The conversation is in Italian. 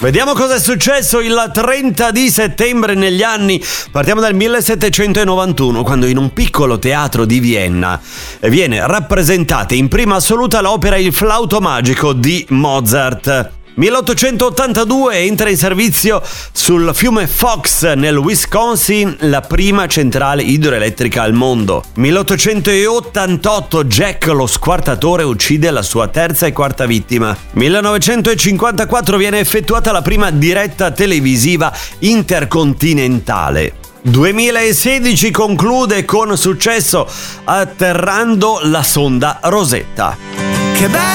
Vediamo cosa è successo il 30 di settembre negli anni. Partiamo dal 1791, quando in un piccolo teatro di Vienna viene rappresentata in prima assoluta l'opera Il flauto magico di Mozart. 1882 entra in servizio sul fiume Fox nel Wisconsin la prima centrale idroelettrica al mondo. 1888 Jack lo squartatore uccide la sua terza e quarta vittima. 1954 viene effettuata la prima diretta televisiva intercontinentale. 2016 conclude con successo atterrando la sonda Rosetta. Che bello!